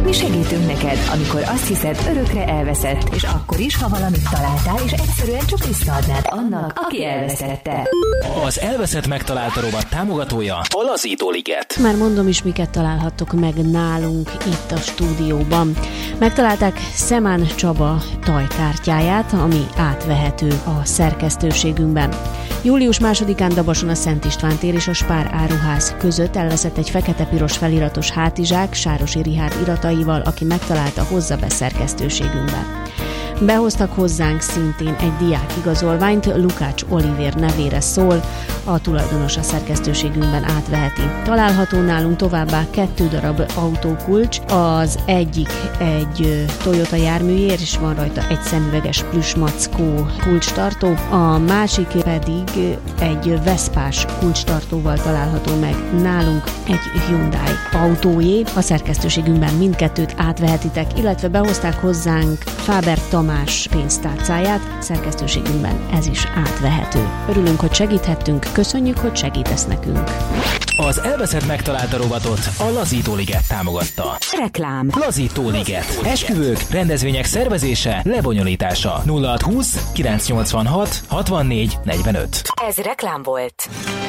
Mi segítünk neked, amikor azt hiszed, örökre elveszett, és akkor is, ha valamit találtál, és egyszerűen csak visszaadnád annak, aki elvesztette. Az Elveszett megtalálta rovat támogatója a Lazító-liget. Már mondom is, miket találhattok meg nálunk itt a stúdióban. Megtalálták Szemán Csaba tajkártyáját, ami átvehető a szerkesztőségünkben. Július 2-án Dabason a Szent István tér és a Spár áruház között elveszett egy fekete-piros feliratos hátizsák Sárosi Richárd irataival, aki megtalálta, hozza be szerkesztőségünkbe. Behoztak hozzánk szintén egy diákigazolványt, Lukács Olivér nevére szól, a tulajdonos a szerkesztőségünkben átveheti. Található nálunk továbbá 2 darab autókulcs, az egyik egy Toyota járműjér, és van rajta egy szemüveges plüsmackó kulcstartó, a másik pedig egy Veszpás kulcstartóval található meg nálunk egy Hyundai autójé. A szerkesztőségünkben mindkettőt átvehetitek, illetve behozták hozzánk Fáber Tamás pénztárcáját, szerkesztőségünkben ez is átvehető. Örülünk, hogy segíthettünk, köszönjük, hogy segítesz nekünk. Az Elveszett megtalálta rovatot a Lazító-liget támogatta. Reklám. Lazító-liget. Esküvők, rendezvények szervezése, lebonyolítása. 0620 986 64 45. Ez reklám volt.